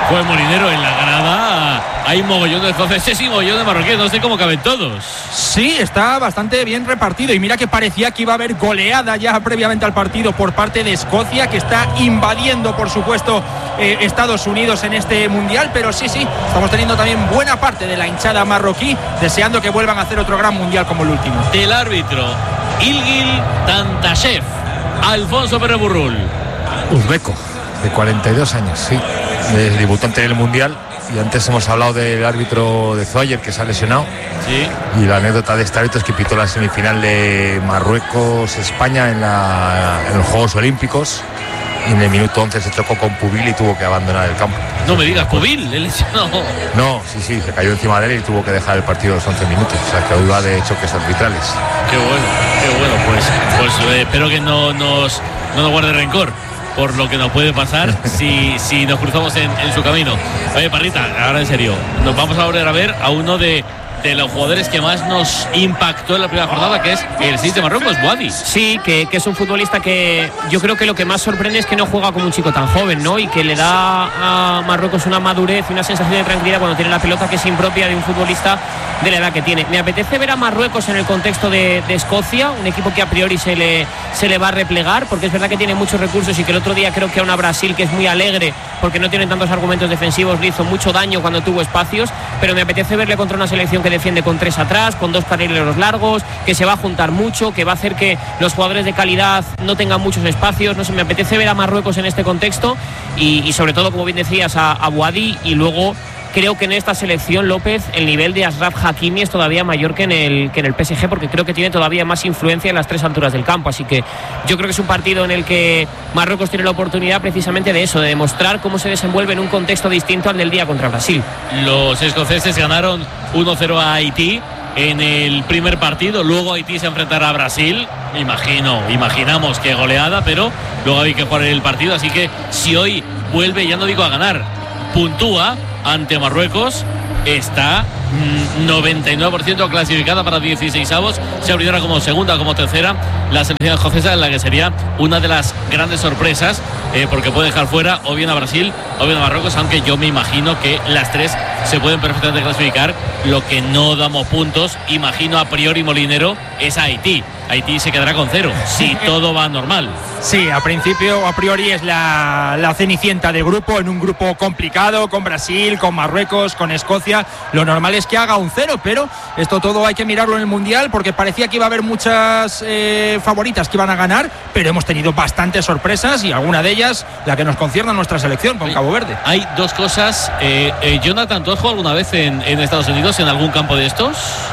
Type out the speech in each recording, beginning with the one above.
Pues Molinero, en la grada hay mogollón de escoceses y mogollón de marroquíes, no sé cómo caben todos. Sí, está bastante bien repartido y mira que parecía que iba a haber goleada ya previamente al partido por parte de Escocia, que está invadiendo por supuesto Estados Unidos en este mundial, pero sí, estamos teniendo también buena parte de la hinchada marroquí deseando que vuelvan a hacer otro gran mundial como el último. Del árbitro Ilgil Tantashev, Alfonso Pérez Burrul. Uzbeco, de 42 años, sí, es debutante del mundial. Y antes hemos hablado del árbitro de Zoyer, que se ha lesionado. Sí. Y la anécdota de este árbitro es que pitó la semifinal de Marruecos-España en los Juegos Olímpicos. Y en el minuto 11 se chocó con Pubil y tuvo que abandonar el campo. No me digas, Pubil, él lesionó. No, sí, se cayó encima de él y tuvo que dejar el partido a los 11 minutos. O sea, que hoy va de choques arbitrales. Qué bueno. Pues espero que no nos guarde rencor por lo que nos puede pasar si nos cruzamos en su camino. Oye, Parrita, ahora en serio, nos vamos a volver a ver a uno de los jugadores que más nos impactó en la primera jornada, que es el 6 de Marruecos, Bouhaddi. Sí, que es un futbolista que yo creo que lo que más sorprende es que no juega como un chico tan joven, ¿no? Y que le da a Marruecos una madurez y una sensación de tranquilidad cuando tiene la pelota que es impropia de un futbolista de la edad que tiene. Me apetece ver a Marruecos en el contexto de Escocia, un equipo que a priori se le va a replegar, porque es verdad que tiene muchos recursos y que el otro día creo que a una Brasil que es muy alegre porque no tiene tantos argumentos defensivos le hizo mucho daño cuando tuvo espacios, pero me apetece verle contra una selección que defiende con 3 atrás, con 2 carrileros largos, que se va a juntar mucho, que va a hacer que los jugadores de calidad no tengan muchos espacios. No sé, me apetece ver a Marruecos en este contexto y sobre todo, como bien decías, a Bouhaddi. Y luego creo que en esta selección, López, el nivel de Achraf Hakimi es todavía mayor que en el PSG, porque creo que tiene todavía más influencia en las 3 alturas del campo. Así que yo creo que es un partido en el que Marruecos tiene la oportunidad precisamente de eso, de demostrar cómo se desenvuelve en un contexto distinto al del día contra Brasil. Los escoceses ganaron 1-0 a Haití en el primer partido, luego Haití se enfrentará a Brasil. Imaginamos que goleada, pero luego hay que jugar el partido, así que si hoy vuelve, ya no digo a ganar, puntúa ante Marruecos, está 99% clasificada para 16avos. Se abrirá como segunda, como tercera la selección escocesa, en la que sería una de las grandes sorpresas, porque puede dejar fuera o bien a Brasil o bien a Marruecos, aunque yo me imagino que las 3 se pueden perfectamente clasificar. Lo que no damos puntos, imagino a priori, Molinero, es a Haití. Haití se quedará con 0 si todo va normal. Sí, a priori es la cenicienta de grupo, en un grupo complicado, con Brasil, con Marruecos, con Escocia. Lo normal es que haga un 0, pero esto todo hay que mirarlo en el Mundial, porque parecía que iba a haber muchas favoritas que iban a ganar, pero hemos tenido bastantes sorpresas y alguna de ellas la que nos concierne a nuestra selección, con Cabo Verde. Hay 2 cosas. Jonathan, ¿tú has jugado alguna vez en Estados Unidos en algún campo de estos?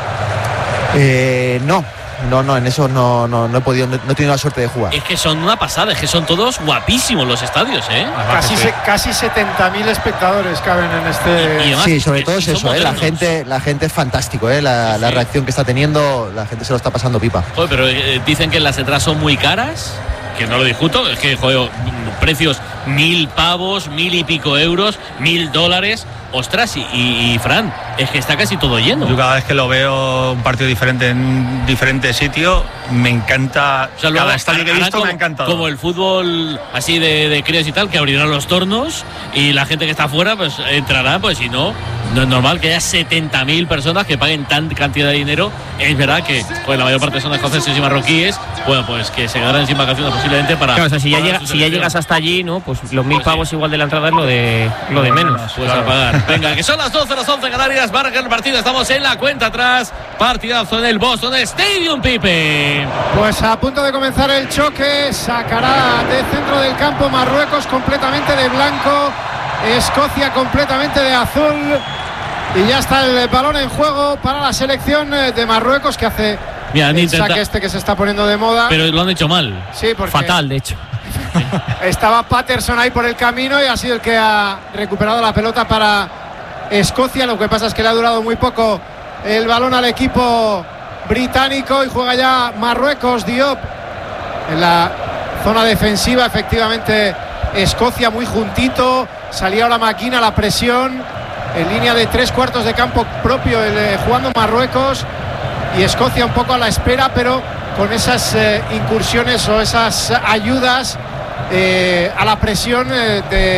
No, en eso no he podido, no he tenido la suerte de jugar. Es que son una pasada, es que son todos guapísimos los estadios, ¿eh? Casi 70.000 espectadores caben en este. Y además, sí, sobre todo es eso, la gente es fantástico, la reacción que está teniendo, la gente se lo está pasando pipa. Joder, pero dicen que las entradas son muy caras, que no lo discuto, es que, joder, precios 1.000 pavos, 1.000 y pico euros, $1.000. Ostras, y Fran, es que está casi todo lleno. Yo cada vez que lo veo un partido diferente en un diferente sitio, me encanta. O sea, cada estadio que he visto me ha encantado. Como el fútbol así de críos y tal, que abrirán los tornos y la gente que está afuera pues entrará, pues si no es normal que haya 70.000 personas que paguen tan cantidad de dinero. Es verdad que pues la mayor parte son escoceses y marroquíes, bueno, pues que se quedarán sin vacaciones posiblemente para. Claro, o sea, si ya llegas hasta allí, ¿no? Pues los 1.000 pavos igual de la entrada es lo de menos. Pues a pagar. Venga, que son las 12, las 11 Canarias, marca el partido, estamos en la cuenta atrás, partidazo en el Boston Stadium, Pipe. Pues a punto de comenzar el choque, sacará de centro del campo Marruecos completamente de blanco, Escocia completamente de azul, y ya está el balón en juego para la selección de Marruecos, que hace el saque que se está poniendo de moda. Pero lo han hecho mal. Sí, porque fatal, de hecho. Estaba Patterson ahí por el camino y ha sido el que ha recuperado la pelota para Escocia. Lo que pasa es que le ha durado muy poco el balón al equipo británico y juega ya Marruecos. Diop en la zona defensiva, efectivamente Escocia muy juntito, salía la máquina, la presión en línea de 3/4 de campo propio, jugando Marruecos, y Escocia un poco a la espera, pero con esas incursiones o esas ayudas a la presión de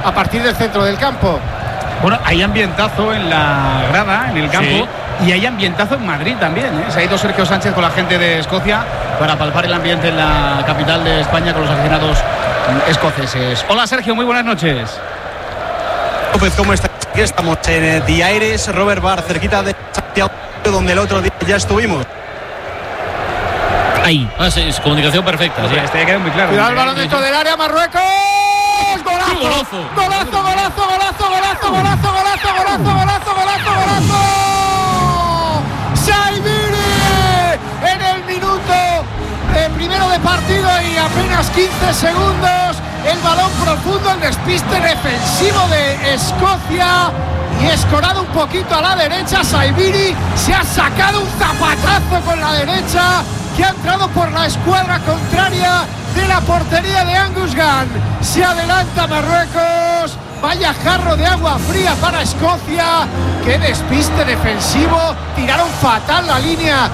a partir del centro del campo. Bueno, hay ambientazo en la grada, en el campo, y hay ambientazo en Madrid también, ¿eh? Se ha ido Sergio Sánchez con la gente de Escocia para palpar el ambiente en la capital de España con los aficionados escoceses. Hola Sergio, muy buenas noches. López, ¿cómo estás? Aquí estamos en The Aires, Robert Bar, cerquita de Santiago, donde el otro día ya estuvimos. Ahí, es comunicación perfecta. Sí. Este queda muy claro. Cuidado el balón dentro del área, Marruecos. ¡Golazo! ¡Golazo! ¡Golazo, golazo, golazo, golazo, golazo, golazo, golazo, golazo, golazo, golazo! Saibiri en el minuto primero de partido y apenas 15 segundos. El balón profundo, el despiste defensivo de Escocia y escorado un poquito a la derecha. Saibiri se ha sacado un zapatazo con la derecha que ha entrado por la escuadra contraria de la portería de Angus Gunn. Se adelanta Marruecos. Vaya jarro de agua fría para Escocia. Qué despiste defensivo. Tiraron fatal la línea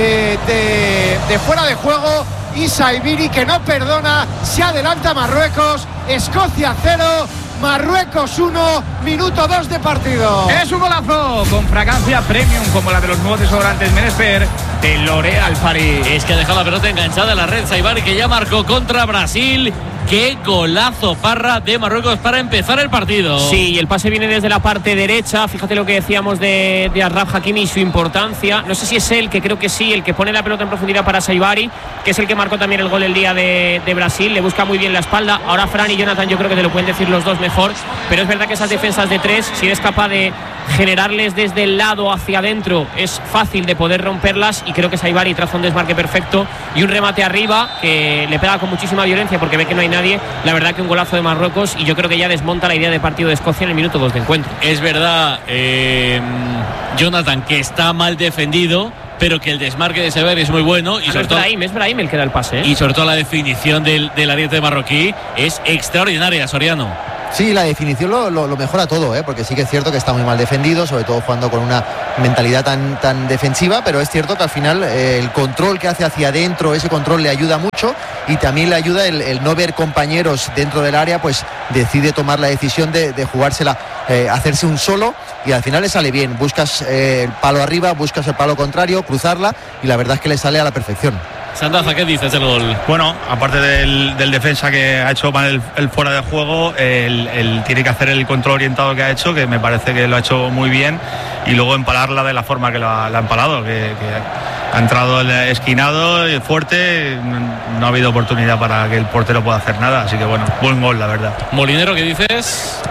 de fuera de juego. Y Saibiri, que no perdona, se adelanta Marruecos. Escocia 0, Marruecos 1, minuto 2 de partido. Es un golazo con fragancia premium como la de los nuevos desodorantes Menesper de L'Oréal Paris. Es que ha dejado la pelota enganchada en la red Saibari, que ya marcó contra Brasil. Qué golazo, Parra, de Marruecos para empezar el partido. Sí, y el pase viene desde la parte derecha. Fíjate lo que decíamos de Achraf Hakimi y su importancia. No sé si es él, que creo que sí, el que pone la pelota en profundidad para Saibari, que es el que marcó también el gol el día de Brasil. Le busca muy bien la espalda. Ahora Fran y Jonathan yo creo que te lo pueden decir los dos mejor, pero es verdad que esas defensas de tres, si eres capaz de generarles desde el lado hacia adentro, es fácil de poder romperlas, y creo que Saibari traza un desmarque perfecto y un remate arriba que le pega con muchísima violencia porque ve que no hay nadie. La verdad que un golazo de Marruecos, y yo creo que ya desmonta la idea de partido de Escocia en el minuto 2 de encuentro. Es verdad, Jonathan, que está mal defendido, pero que el desmarque de Saibari es muy bueno. Y sobre todo, es Brahim el que da el pase, ¿eh? Y sobre todo la definición del ariete marroquí es extraordinaria, Soriano. Sí, la definición lo mejora todo, porque sí que es cierto que está muy mal defendido, sobre todo jugando con una mentalidad tan defensiva, pero es cierto que al final el control que hace hacia adentro, ese control le ayuda mucho, y también le ayuda el no ver compañeros dentro del área, pues decide tomar la decisión de jugársela, hacerse un solo, y al final le sale bien. Buscas el palo arriba, buscas el palo contrario, cruzarla, y la verdad es que le sale a la perfección. Sandaza, ¿qué dices del gol? Bueno, aparte del defensa que ha hecho mal el fuera de juego, él tiene que hacer el control orientado que ha hecho, que me parece que lo ha hecho muy bien, y luego empalarla de la forma que la ha empalado, que ha entrado esquinado y fuerte. No ha habido oportunidad para que el portero pueda hacer nada, así que bueno, buen gol, la verdad. Molinero, ¿qué dices?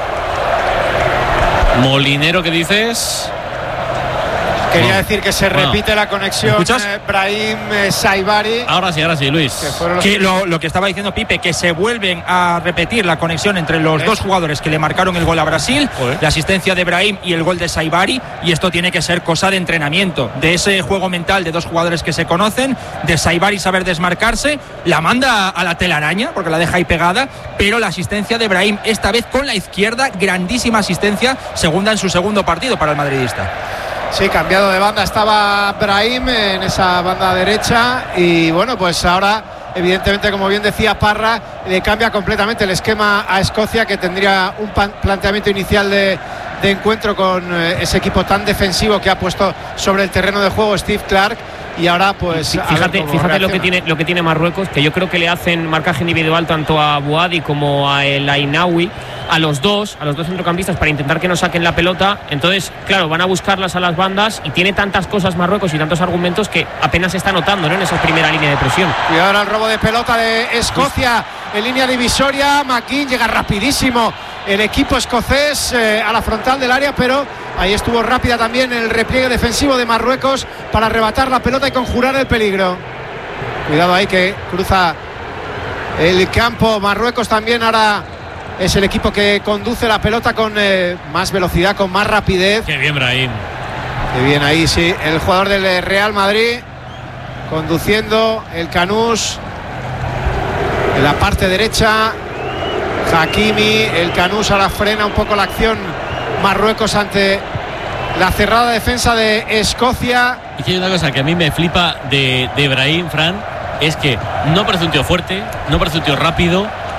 Quería decir que se repite la conexión Brahim Saibari. Ahora sí, Luis. Lo que estaba diciendo Pipe, que se vuelven a repetir la conexión entre los dos jugadores que le marcaron el gol a Brasil, la asistencia de Brahim y el gol de Saibari, y esto tiene que ser cosa de entrenamiento, de ese juego mental de dos jugadores que se conocen, de Saibari saber desmarcarse, la manda a la telaraña porque la deja ahí pegada, pero la asistencia de Brahim esta vez con la izquierda, grandísima asistencia, segunda en su segundo partido para el madridista. Sí, cambiado de banda estaba Brahim en esa banda derecha, y bueno, pues ahora evidentemente, como bien decía Parra, le cambia completamente el esquema a Escocia, que tendría un planteamiento inicial de encuentro con ese equipo tan defensivo que ha puesto sobre el terreno de juego Steve Clarke. Y ahora pues fíjate lo que tiene Marruecos, que yo creo que le hacen marcaje individual tanto a Bouadi como a El Ainaoui, a los dos centrocampistas, para intentar que no saquen la pelota. Entonces, claro, van a buscarlas a las bandas, y tiene tantas cosas Marruecos y tantos argumentos que apenas se está notando, ¿no?, en esa primera línea de presión. Cuidado ahora el robo de pelota de Escocia en línea divisoria. McKean llega rapidísimo el equipo escocés a la frontal del área, pero ahí estuvo rápida también el repliegue defensivo de Marruecos para arrebatar la pelota y conjurar el peligro. Cuidado ahí que cruza el campo Marruecos también. Ahora es el equipo que conduce la pelota con más velocidad, con más rapidez. Qué bien, Brahim. Qué bien ahí, sí. El jugador del Real Madrid conduciendo el Canús en la parte derecha. Hakimi, el Canús ahora frena un poco la acción Marruecos ante la cerrada defensa de Escocia. Y que hay una cosa que a mí me flipa de Brahim, Fran, es que no parece un tío fuerte, no parece un tío rápido,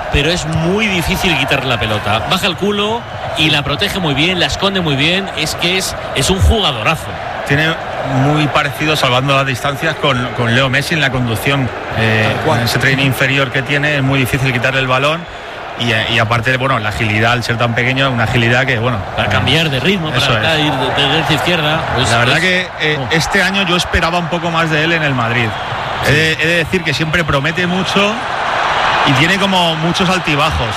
pero es muy difícil quitarle la pelota. Baja el culo y la protege muy bien, la esconde muy bien. Es que es un jugadorazo. Tiene muy parecido, salvando las distancias, con Leo Messi en la conducción. Con ese tren inferior que tiene es muy difícil quitarle el balón. Y aparte, bueno, la agilidad, al ser tan pequeño, una agilidad que, bueno, para cambiar de ritmo, para ir de derecha a izquierda. La verdad que este año yo esperaba un poco más de él en el Madrid. Sí. He de decir que siempre promete mucho y tiene como muchos altibajos.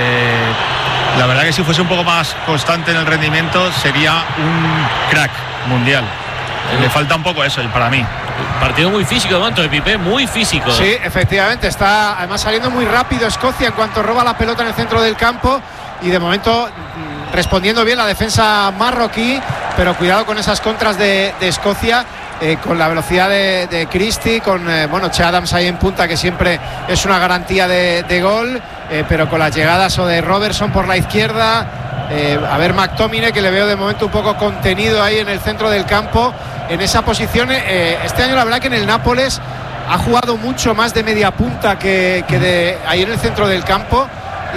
La verdad que si fuese un poco más constante en el rendimiento sería un crack mundial. Le falta un poco eso, para mí. Partido muy físico de momento de Pipe, muy físico. Sí, efectivamente, está además saliendo muy rápido Escocia en cuanto roba la pelota en el centro del campo y de momento respondiendo bien la defensa marroquí, pero cuidado con esas contras de Escocia, con la velocidad de Christie, con Che Adams ahí en punta, que siempre es una garantía de gol, pero con las llegadas o de Robertson por la izquierda. A ver, McTominay, que le veo de momento un poco contenido ahí en el centro del campo, en esa posición. Este año la verdad que en el Nápoles ha jugado mucho más de media punta que de ahí en el centro del campo,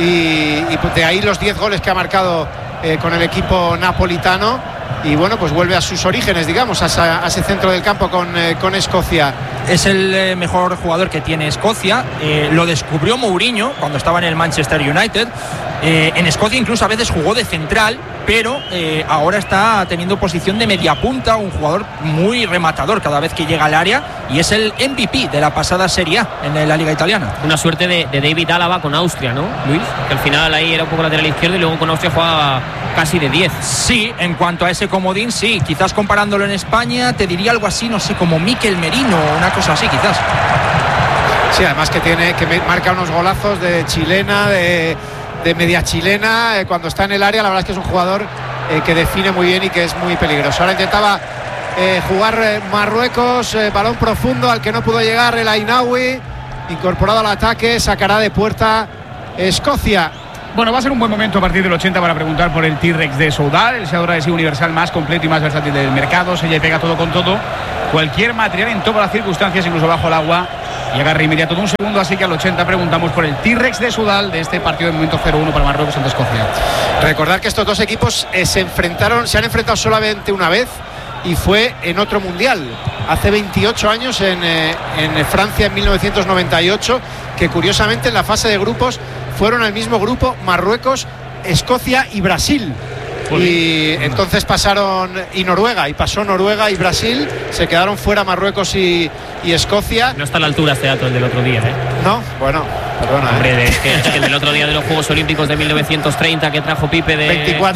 y de ahí los 10 goles que ha marcado con el equipo napolitano, y bueno, pues vuelve a sus orígenes, digamos, a ese centro del campo con Escocia. Es el mejor jugador que tiene Escocia. Lo descubrió Mourinho cuando estaba en el Manchester United. En Escocia incluso a veces jugó de central, pero ahora está teniendo posición de media punta, un jugador muy rematador cada vez que llega al área, y es el MVP de la pasada Serie A en la Liga Italiana. Una suerte de David Álava con Austria, ¿no, Luis? Que al final ahí era un poco lateral izquierdo y luego con Austria jugaba casi de 10. Sí, en cuanto a ese comodín, sí. Quizás comparándolo en España, te diría algo así, no sé, como Mikel Merino, una cosa así, quizás. Sí, además que marca unos golazos de chilena, de media chilena, cuando está en el área. La verdad es que es un jugador que define muy bien y que es muy peligroso. Ahora intentaba jugar Marruecos, balón profundo al que no pudo llegar el Ainaoui, incorporado al ataque, sacará de puerta Escocia. Bueno, va a ser un buen momento a partir del 80 para preguntar por el T-Rex de Soudal, el seador adhesivo universal más completo y más versátil del mercado. Sella y pega todo con todo, cualquier material en todas las circunstancias, incluso bajo el agua, y agarre inmediato de un segundo. Así que al 80 preguntamos por el T-Rex de Soudal de este partido de momento 0-1 para Marruecos ante Escocia. Recordar que estos dos equipos se han enfrentado solamente una vez, y fue en otro mundial hace 28 años en Francia en 1998, que curiosamente en la fase de grupos fueron al mismo grupo Marruecos, Escocia y Brasil. Y entonces pasaron, y Noruega, y pasó Noruega y Brasil, se quedaron fuera Marruecos y Escocia. No está a la altura este dato el del otro día, ¿eh? No, bueno, perdona. Hombre, es que el del otro día de los Juegos Olímpicos de 1930 que trajo Pipe de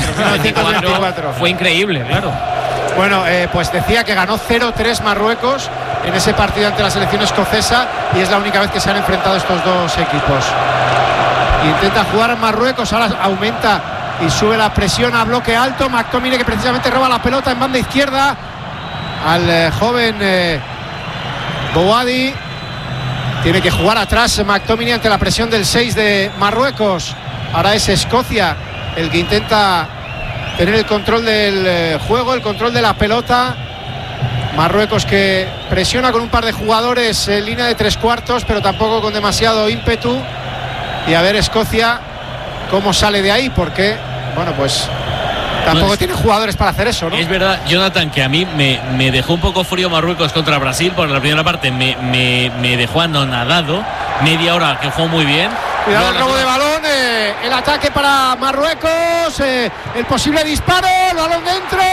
1924 fue increíble, claro. Bueno, pues decía que ganó 0-3 Marruecos en ese partido ante la selección escocesa, y es la única vez que se han enfrentado estos dos equipos. Intenta jugar Marruecos, ahora aumenta y sube la presión a bloque alto. McTominay, que precisamente roba la pelota en banda izquierda al joven Bouadi. Tiene que jugar atrás McTominay ante la presión del 6 de Marruecos. Ahora es Escocia el que intenta tener el control del juego, el control de la pelota. Marruecos que presiona con un par de jugadores en línea de 3/4, pero tampoco con demasiado ímpetu. Y a ver Escocia cómo sale de ahí, porque bueno, pues tampoco tiene jugadores para hacer eso, ¿no? Es verdad, Jonathan, que a mí me dejó un poco frío Marruecos contra Brasil, porque la primera parte me dejó anonadado. Media hora que jugó muy bien. Cuidado el robo de balón, el ataque para Marruecos, el posible disparo, el balón dentro,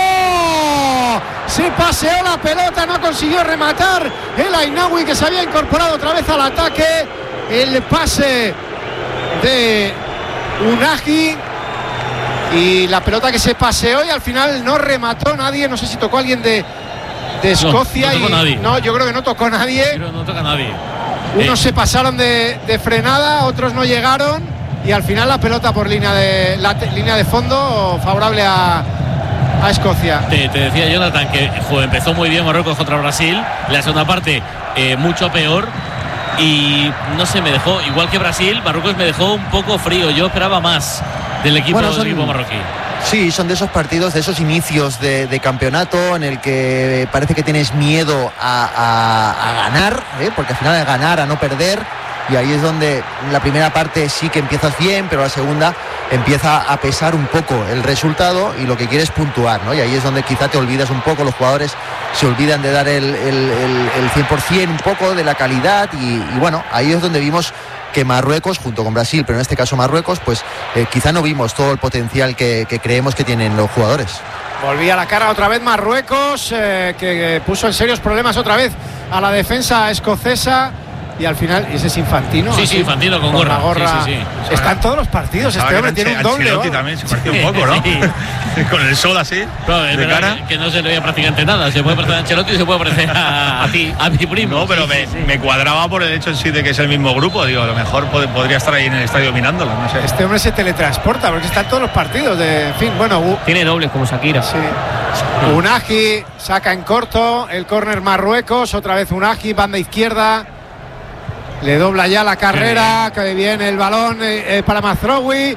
se paseó la pelota, no consiguió rematar el Ainaoui, que se había incorporado otra vez al ataque. El pase de Unagi y la pelota que se paseó, y al final no remató nadie. No sé si tocó alguien de Escocia. No tocó nadie. No, yo creo que no tocó nadie. No toca nadie. Unos se pasaron de frenada, otros no llegaron, y al final la pelota por línea de fondo favorable a Escocia. Te decía, Jonathan, que empezó muy bien Marruecos contra Brasil. La segunda parte mucho peor, y no sé, me dejó, igual que Brasil, Marruecos me dejó un poco frío. Yo esperaba más del equipo marroquí. Sí, son de esos partidos, de esos inicios de campeonato en el que parece que tienes miedo a ganar, porque al final es ganar, a no perder, y ahí es donde la primera parte sí que empiezas bien, pero la segunda empieza a pesar un poco el resultado y lo que quieres puntuar, ¿no? Y ahí es donde quizá te olvidas un poco, los jugadores se olvidan de dar el 100% un poco de la calidad y bueno, ahí es donde vimos que Marruecos, junto con Brasil, pero en este caso Marruecos, pues quizá no vimos todo el potencial que creemos que tienen los jugadores. Volvía la cara otra vez Marruecos, que puso en serios problemas otra vez a la defensa escocesa. Y al final, ese es Infantino. Sí, Infantino con gorra. La gorra. Sí. Está en todos los partidos. Este hombre tiene un doble. Ancelotti también se partió un poco, ¿no? Sí. Con el sol así. Claro, es verdad cara. Que no se le veía prácticamente nada. Se puede parecer a Ancelotti y se puede parecer a mi primo. No, pero me cuadraba por el hecho en sí de que es el mismo grupo. Digo, a lo mejor podría estar ahí en el estadio mirándolo. No sé. Este hombre se teletransporta porque está en todos los partidos. En fin, bueno. Tiene dobles como Shakira. Sí. Unagi saca en corto. El córner Marruecos. Otra vez Unagi, banda izquierda. Le dobla ya la carrera, que viene el balón para Mazraoui,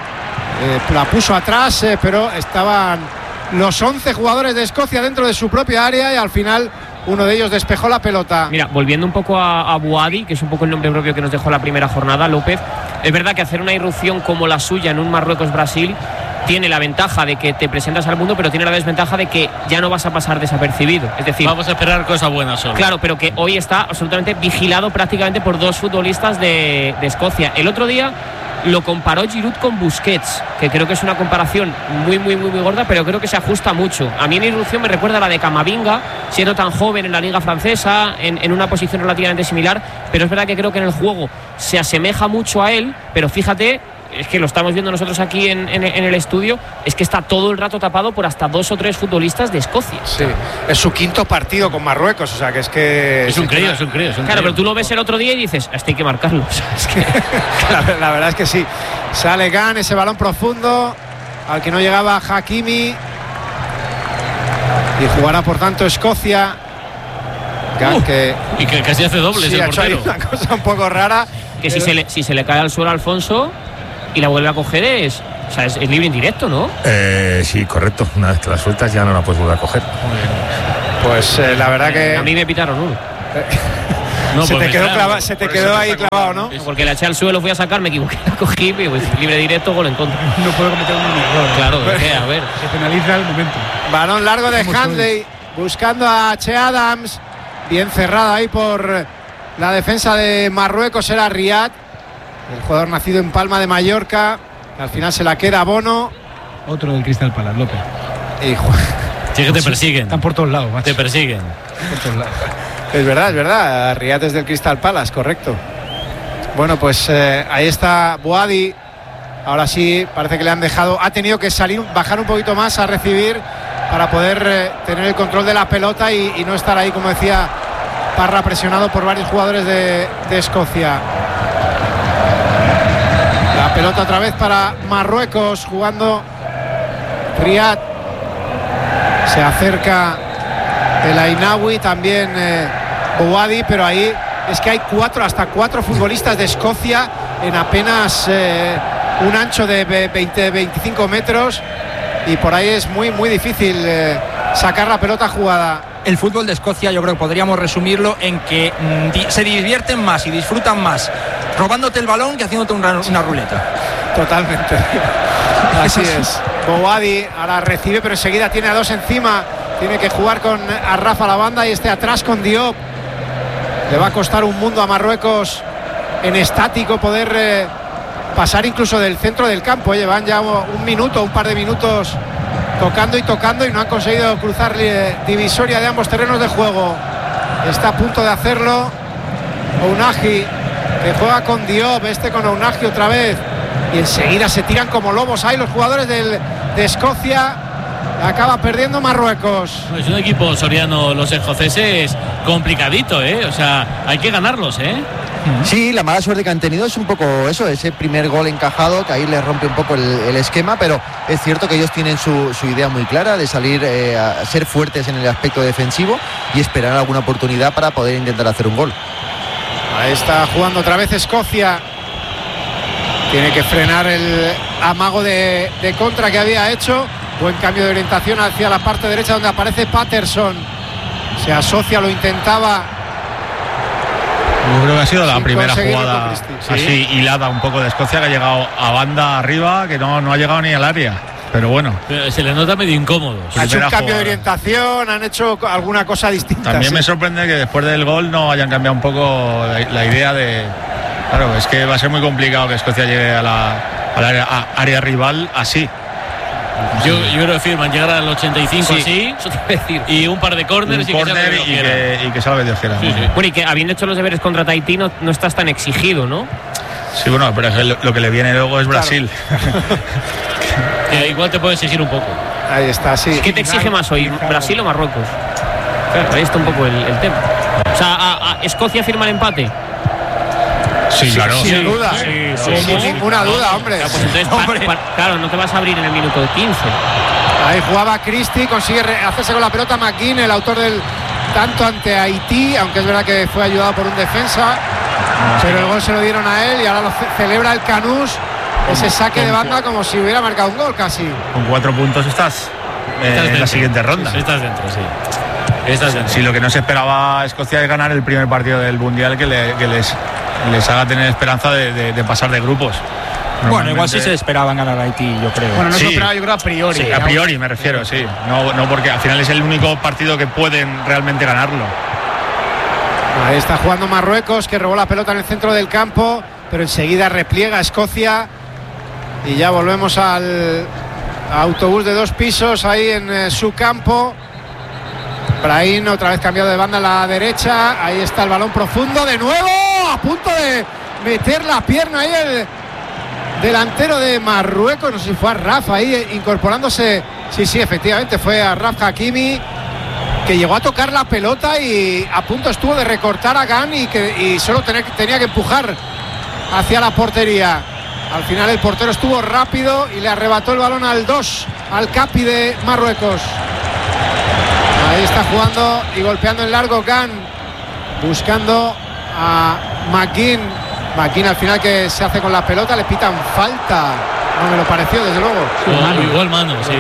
la puso atrás, pero estaban los 11 jugadores de Escocia dentro de su propia área y al final uno de ellos despejó la pelota. Mira, volviendo un poco a Bouhaddi, que es un poco el nombre propio que nos dejó la primera jornada, López, es verdad que hacer una irrupción como la suya en un Marruecos-Brasil tiene la ventaja de que te presentas al mundo, pero tiene la desventaja de que ya no vas a pasar desapercibido. Es decir, vamos a esperar cosas buenas solo. Claro, pero que hoy está absolutamente vigilado prácticamente por dos futbolistas de Escocia. El otro día lo comparó Giroud con Busquets, que creo que es una comparación muy gorda, pero creo que se ajusta mucho. A mí mi irrupción me recuerda a la de Camavinga, siendo tan joven en la liga francesa, en una posición relativamente similar, pero es verdad que creo que en el juego se asemeja mucho a él, pero fíjate, es que lo estamos viendo nosotros aquí en el estudio, es que está todo el rato tapado por hasta 2 o 3 futbolistas de Escocia. Sí, es su quinto partido con Marruecos, o sea que es que... Es un crío. Claro, pero tú lo ves el otro día y dices, hasta hay que marcarlo. Es que, la verdad es que sí. Sale Gan, ese balón profundo, al que no llegaba Hakimi. Y jugará por tanto Escocia. Gan que... Y que casi hace doble, sí, el ha hecho ahí una cosa un poco rara. Que si se le cae al suelo a Alfonso y la vuelve a coger es libre indirecto, ¿no? Sí, correcto. Una vez que la sueltas ya no la puedes volver a coger. Pues la verdad que... A mí me pitaron uno. No, se te quedó ahí clavado, ¿no? Porque la eché al suelo, fui a sacar, me equivoqué, la cogí, pues, libre directo, gol en contra. No puedo cometer un error. Claro, a ver. Se penaliza el momento. Balón largo de Handley, buscando a Che Adams. Bien cerrado ahí por la defensa de Marruecos, era Riyad, el jugador nacido en Palma de Mallorca. Al final se la queda Bono. Otro del Crystal Palace, López. Sí, que te persiguen. Están por todos lados, macho. Te persiguen. Por todos lados. Es verdad. Riyad es del Crystal Palace, correcto. Bueno, pues ahí está Bouhaddi. Ahora sí, parece que le han dejado. Ha tenido que bajar un poquito más a recibir para poder tener el control de la pelota y no estar ahí, como decía Parra, presionado por varios jugadores de Escocia. La pelota otra vez para Marruecos, jugando Riyad. Se acerca el Ainaoui, también Bouhaddi, pero ahí es que hay hasta cuatro futbolistas de Escocia en apenas un ancho de 20-25 metros y por ahí es muy difícil sacar la pelota jugada. El fútbol de Escocia yo creo que podríamos resumirlo en que se divierten más y disfrutan más robándote el balón que haciéndote una ruleta. Totalmente. Así es. Bouhaddi ahora recibe, pero enseguida tiene a 2 encima. Tiene que jugar con Rafa la banda y atrás con Diop. Le va a costar un mundo a Marruecos en estático poder pasar incluso del centro del campo. Llevan ya un par de minutos tocando y no han conseguido cruzar divisoria de ambos terrenos de juego. Está a punto de hacerlo Unagi, que juega con Diop, con Unagi otra vez, y enseguida se tiran como lobos ahí los jugadores de Escocia. Acaba perdiendo Marruecos. Es un equipo soriano, los escoceses, complicadito, o sea, hay que ganarlos, Sí, la mala suerte que han tenido es un poco eso, ese primer gol encajado, que ahí les rompe un poco el esquema, pero es cierto que ellos tienen su idea muy clara de salir a ser fuertes en el aspecto defensivo y esperar alguna oportunidad para poder intentar hacer un gol. Ahí está jugando otra vez Escocia. Tiene que frenar el amago de contra que había hecho. Buen cambio de orientación hacia la parte derecha donde aparece Patterson. Se asocia, lo intentaba Yo creo que ha sido la primera conseguirlo jugada con Christie. así hilada un poco de Escocia, que ha llegado a banda arriba, que no ha llegado ni al área. Pero bueno. Pero se le nota medio incómodo. Ha hecho un Primera cambio de jugada. orientación, han hecho alguna cosa distinta. También sí. me sorprende que después del gol no hayan cambiado un poco la idea de... Claro, es que va a ser muy complicado que Escocia llegue a la área rival así. Yo creo que firman llegar al 85 Sí, así, eso te iba a decir. y un par de córneres Un córner y que salga que Dios quiera. Sí, sí. Bueno, y que habiendo hecho los deberes contra Tahití no estás tan exigido, ¿no? Sí, bueno, pero es que lo que le viene luego es Brasil. Que igual te puede exigir un poco. Ahí está, sí. ¿Qué te exige más hoy, Brasil o Marruecos? Claro, ahí está un poco el tema. O sea, a Escocia firma el empate. Sí, claro. Sin duda. Sin ninguna duda, hombre. Claro, pues entonces, claro, no te vas a abrir en el minuto 15. Ahí jugaba Christie, consigue hacerse con la pelota. McGinn, el autor del tanto ante Haití, aunque es verdad que fue ayudado por un defensa, pero el gol se lo dieron a él y ahora lo celebra el Canús, ese saque de banda como si hubiera marcado un gol casi. Con 4 puntos estás en dentro. la siguiente ronda. Sí, estás dentro, sí. Estás dentro. Si lo que no se esperaba a Escocia es ganar el primer partido del Mundial que les haga tener esperanza de pasar de grupos. Bueno, igual sí se esperaban ganar a Haití, yo creo. Bueno, no Sí. se esperaba, yo creo, a priori. Sí, a priori me refiero, sí. No porque al final es el único partido que pueden realmente ganarlo. Ahí está jugando Marruecos, que robó la pelota en el centro del campo, pero enseguida repliega Escocia y ya volvemos al autobús de 2 pisos ahí en su campo. Brahim otra vez cambiado de banda a la derecha, ahí está el balón profundo de nuevo, a punto de meter la pierna ahí el delantero de Marruecos, no sé si fue a Rafa ahí incorporándose, sí, efectivamente fue a Rafa Hakimi, que llegó a tocar la pelota y a punto estuvo de recortar a Gan y solo tenía que empujar hacia la portería. Al final el portero estuvo rápido y le arrebató el balón al Capi de Marruecos. Ahí está jugando y golpeando en largo Gan, buscando a McGinn. McGinn al final que se hace con la pelota, le pitan falta. No me lo pareció, desde luego. Igual mano, sí.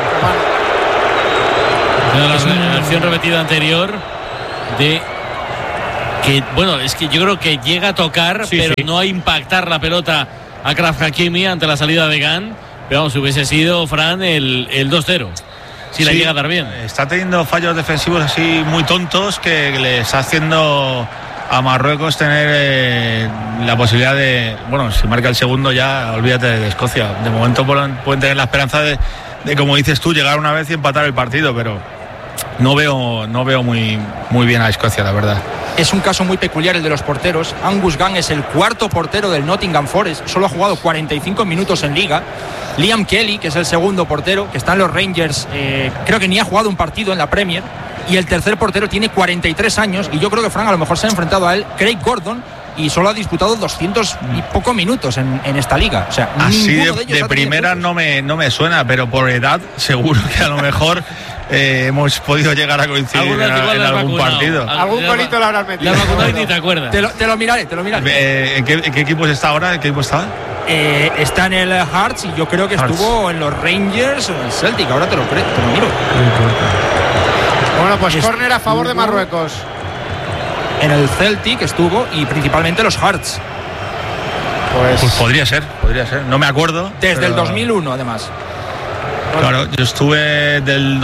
La acción repetida anterior de que, bueno, es que yo creo que llega a tocar, pero no a impactar la pelota a Achraf Hakimi ante la salida de Gan. Pero vamos, hubiese sido, Fran, el 2-0. Si la llega a dar bien. Está teniendo fallos defensivos así muy tontos que le está haciendo a Marruecos tener la posibilidad de, bueno, si marca el segundo ya olvídate de Escocia. De momento pueden tener la esperanza de, como dices tú, llegar una vez y empatar el partido, pero no veo muy bien a Escocia, la verdad. Es un caso muy peculiar el de los porteros. Angus Gunn es el cuarto portero del Nottingham Forest, solo ha jugado 45 minutos en liga. Liam Kelly, que es el segundo portero, que está en los Rangers, creo que ni ha jugado un partido en la Premier. Y el tercer portero tiene 43 años y yo creo que Fran a lo mejor se ha enfrentado a él, Craig Gordon, y solo ha disputado 200 y poco minutos en esta liga. O sea, así de primera no me suena, pero por edad seguro que a lo mejor hemos podido llegar a coincidir en algún partido. Algún golito lo habrás metido. La vacuna y ni te acuerdas. Te lo miraré. ¿En qué equipos está ahora? ¿En qué equipo estaba? Está en el Hearts y yo creo que estuvo en los Rangers o en el Celtic. Ahora te lo miro. Bueno, pues córner a favor de Marruecos. En el Celtic estuvo y principalmente los Hearts. Pues podría ser. No me acuerdo. Desde el 2001, además. Claro, yo estuve del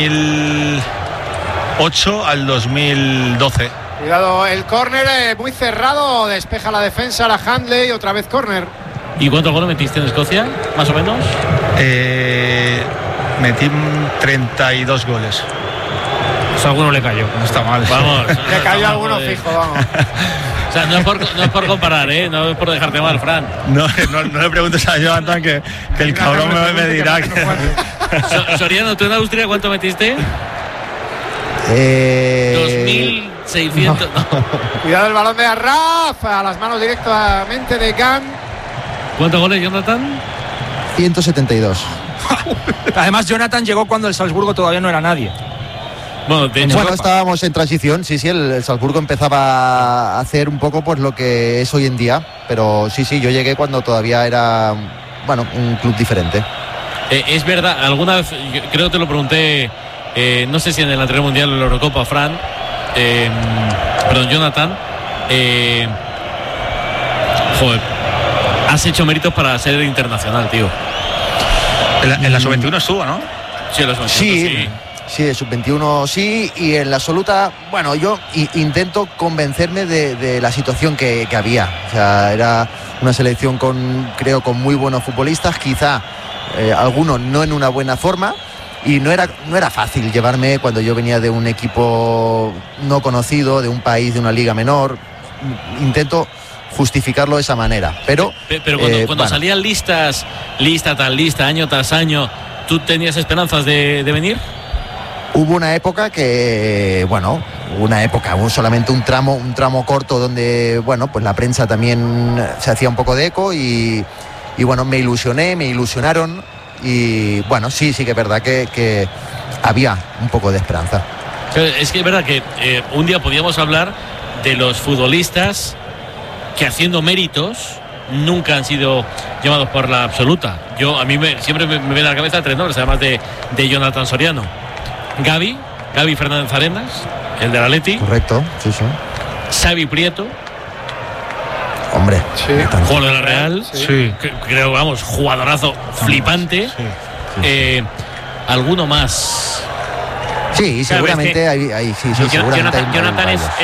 2008 al 2012. Cuidado, el córner muy cerrado, despeja la defensa, la Handley, otra vez córner. ¿Y cuántos goles metiste en Escocia, más o menos? Metí 32 goles. Pues alguno le cayó. No está mal. Vamos. Le cayó alguno fijo, vamos. O sea, no es por comparar, no es por dejarte mal, Fran. No le preguntes a Jonathan que el cabrón me dirá que... Soriano, ¿tú en Austria cuánto metiste? 2.600. No. Cuidado el balón de Arraf, a las manos directamente de Gan. ¿Cuántos goles, Jonathan? 172. Además, Jonathan llegó cuando el Salzburgo todavía no era nadie. Bueno, de hecho, Estábamos en transición, sí, el Salzburgo empezaba a hacer un poco pues lo que es hoy en día, pero sí, yo llegué cuando todavía era, bueno, un club diferente. es verdad, alguna vez, creo que te lo pregunté, no sé si en el anterior mundial o en la Eurocopa, Fran, perdón, Jonathan, Joder, has hecho méritos para ser internacional, tío. En la sub-21 estuvo, ¿no? Sí, en la sub-21 sí, de sub-21 sí, y en la absoluta, bueno, yo intento convencerme de la situación que había. O sea, era una selección creo con muy buenos futbolistas, quizá algunos no en una buena forma, y no era fácil llevarme cuando yo venía de un equipo no conocido, de un país, de una liga menor. Intento justificarlo de esa manera, pero cuando salían lista año tras año, ¿tú tenías esperanzas de venir? Hubo una época solamente un tramo corto donde, bueno, pues la prensa también se hacía un poco de eco y bueno, me ilusionaron y bueno, sí que es verdad que había un poco de esperanza. Es que es verdad que un día podíamos hablar de los futbolistas que haciendo méritos nunca han sido llamados por la absoluta. A mí siempre me viene a la cabeza 3 nombres, además de Jonathan Soriano. Gavi Fernández Arenas, el del Atleti. Correcto, sí. Xavi Prieto. Hombre, sí. Jugador de la Real. Sí. Creo, vamos, jugadorazo flipante. Sí. ¿Alguno más? Sí, seguramente hay seguramente Jonathan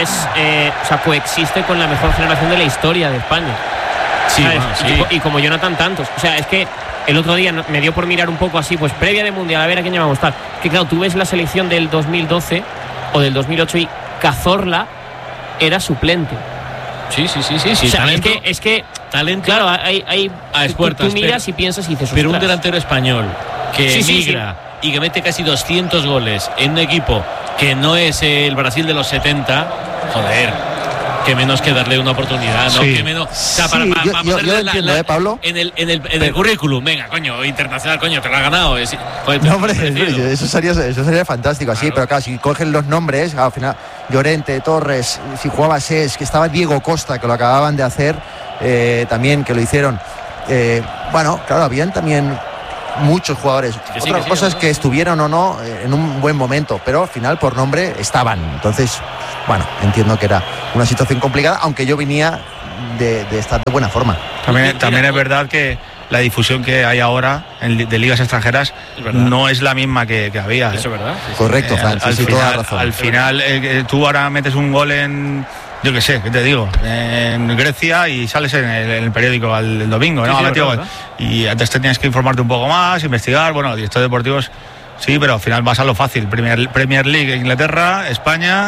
coexiste con la mejor generación de la historia de España. Sí. Y como Jonathan tantos. O sea, es que el otro día me dio por mirar un poco así, pues previa de Mundial, a ver a quién llamamos tal. Que claro, tú ves la selección del 2012 o del 2008 y Cazorla era suplente. Sí. O sea, talento, es que talento. Claro, hay tú miras y piensas y dices, pero un ostras. delantero español que emigra y que mete casi 200 goles en un equipo que no es el Brasil de los 70, joder. Que menos que darle una oportunidad, ¿no? Sí. Que menos. O sea, para yo entiendo, Pablo. En el currículum, venga, coño, internacional, coño, te lo has ganado. Joder, no, hombre, eso sería fantástico, así, claro. pero claro, si cogen los nombres, al final, Llorente, Torres, si jugaba Ses, que estaba Diego Costa, que lo acababan de hacer, también, que lo hicieron. Bueno, claro, habían también muchos jugadores. Otra cosa es que estuvieron o no en un buen momento, pero al final por nombre estaban. Entonces, bueno, entiendo que era una situación complicada, aunque yo venía de estar de buena forma. También es verdad que la difusión que hay ahora de ligas extranjeras no es la misma que había. Eso es verdad. Correcto, Fran, toda razón. Al final, tú ahora metes un gol en, yo qué sé, ¿qué te digo? En Grecia y sales en el periódico el domingo, ¿no? Y antes te tienes que informarte un poco más, investigar, bueno, directores deportivos. Sí, pero al final vas a lo fácil. Premier League, Inglaterra, España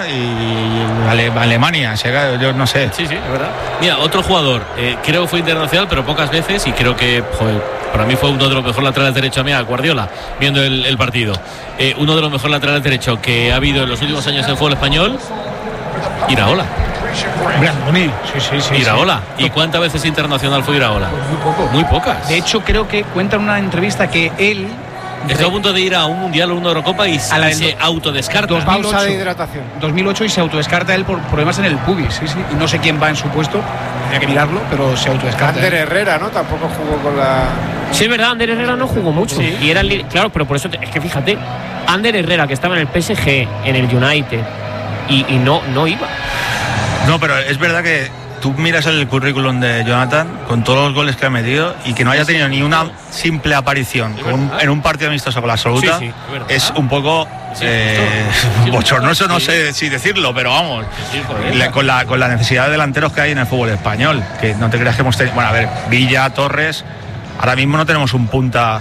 y Alemania. Yo no sé. Sí, es verdad. Mira, otro jugador, creo que fue internacional, pero pocas veces, y creo que, joder, para mí fue uno de los mejores laterales derechos, mira, Guardiola, viendo el partido. Uno de los mejores laterales derechos que ha habido en los últimos años en el fútbol español, Iraola. Brandoni, sí. Iraola. ¿Y cuántas veces internacional fue Iraola? Muy poco. Muy pocas. De hecho, creo que cuenta en una entrevista que él está a punto de ir a un mundial o una Eurocopa y se autodescarta. Pausa de hidratación. 2008 y se autodescarta él por problemas en el pubis, sí. Y no sé quién va en su puesto, tendría que mirarlo, pero se autodescarta. Ander Herrera, ¿no? Tampoco jugó con la... Sí, es verdad, Ander Herrera no jugó mucho. Sí. Y era claro, pero por eso es que fíjate, Ander Herrera, que estaba en el PSG, en el United, y no iba. No, pero es verdad que tú miras el currículum de Jonathan con todos los goles que ha metido y que no haya tenido ni una simple aparición en un partido amistoso con la absoluta, es un poco bochornoso, no sé si decirlo, pero vamos, con la necesidad de delanteros que hay en el fútbol español, que no te creas que hemos tenido, bueno, a ver, Villa, Torres, ahora mismo no tenemos un punta.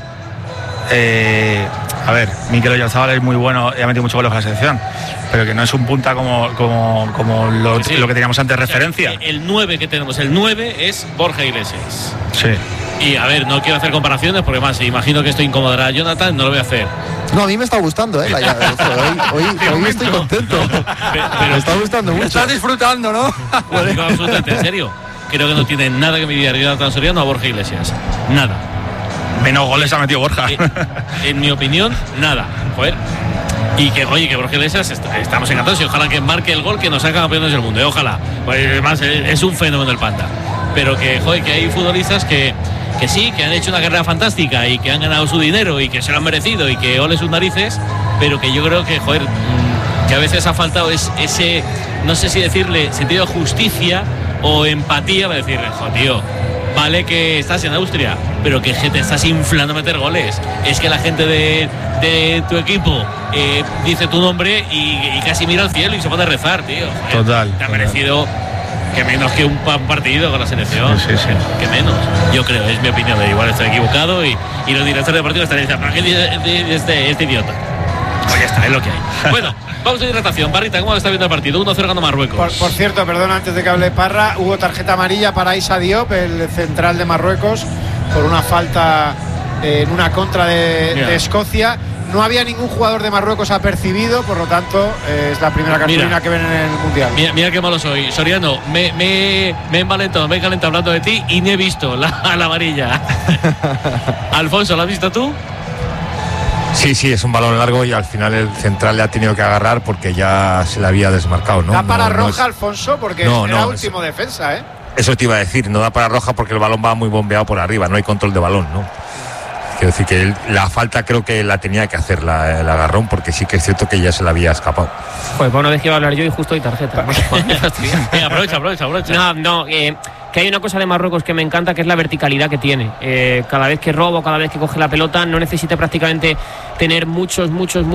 A ver, Mikel Oyarzabal es muy bueno y ha metido mucho goles con la selección, pero que no es un punta como lo que teníamos antes, referencia. El 9 que tenemos, el 9 es Borja Iglesias. Sí. Y a ver, no quiero hacer comparaciones porque más, imagino que esto incomodará a Jonathan, no lo voy a hacer. No, a mí me está gustando, hoy estoy contento. Me está gustando mucho. Estás disfrutando, ¿no? No, absolutamente, en serio. Creo que no tiene nada que envidiar Jonathan Soriano a Borja Iglesias. Nada. Menos goles ha metido Borja. En mi opinión, nada. Joder. Y que, oye, que Borja Iglesias estamos encantados y ojalá que marque el gol que nos haga campeones del mundo. Ojalá. Pues, además, es un fenómeno el Panda. Pero que, joder, que hay futbolistas que sí, que han hecho una carrera fantástica y que han ganado su dinero y que se lo han merecido y que ole sus narices, pero que yo creo que, joder, que a veces ha faltado ese no sé si decirle sentido de justicia o empatía, para decirle, tío, vale que estás en Austria, pero que te estás inflando a meter goles. Es que la gente de tu equipo dice tu nombre y casi mira al cielo y se pone a rezar, tío. Total. Te ha merecido que menos que un partido con la selección. Sí. Que menos. Yo creo, es mi opinión. Igual estoy equivocado y los directores de partido estarían diciendo, ¿para qué dice este idiota? Pues ya está, es lo que hay. Bueno, vamos a hidratación. Barrita, ¿cómo está viendo el partido? 1-0 ganó Marruecos. Por cierto, perdón, antes de que hable Parra, hubo tarjeta amarilla para Issa Diop, el central de Marruecos, por una falta en una contra de Escocia. No había ningún jugador de Marruecos apercibido, por lo tanto es la primera cartulina que ven en el Mundial. Mira qué malo soy, Soriano. Me he envalentado, me he calentado hablando de ti y no he visto la amarilla. Alfonso, ¿la has visto tú? Sí, es un balón largo y al final el central le ha tenido que agarrar porque ya se le había desmarcado, ¿no? Da para roja, es... Alfonso, porque era último defensa, ¿eh? Eso te iba a decir, no da para roja porque el balón va muy bombeado por arriba, no hay control de balón, ¿no? Quiero decir que la falta creo que la tenía que hacer el agarrón, porque sí que es cierto que ya se le había escapado. Pues bueno, vez que iba a hablar yo y justo hay tarjeta. Venga, aprovecha. Que hay una cosa de Marruecos que me encanta, que es la verticalidad que tiene. Cada vez que roba, cada vez que coge la pelota, no necesita prácticamente tener muchos